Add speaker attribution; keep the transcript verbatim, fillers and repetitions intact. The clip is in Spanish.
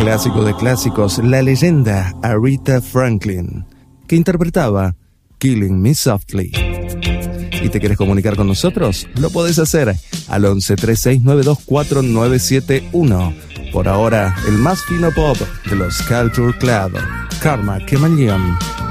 Speaker 1: clásico de clásicos, la leyenda Aretha Franklin, que interpretaba Killing Me Softly. ¿Y te quieres comunicar con nosotros? Lo podés hacer al once treinta y seis noventa y dos cuatro nueve siete uno. Por ahora, el más fino pop de los Culture Club, Karma Chameleon.